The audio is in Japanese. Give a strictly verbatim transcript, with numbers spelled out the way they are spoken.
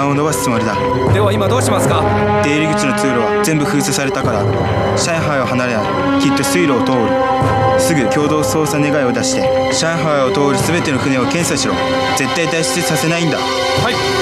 間を延ばすつもりだ。 では今どうしますか？ 出入り口の通路は全部封鎖されたから、上海を離れない。きっと水路を通る。すぐ共同捜査願いを出して、上海を通る全ての船を検査しろ。絶対脱出させないんだ。 はい。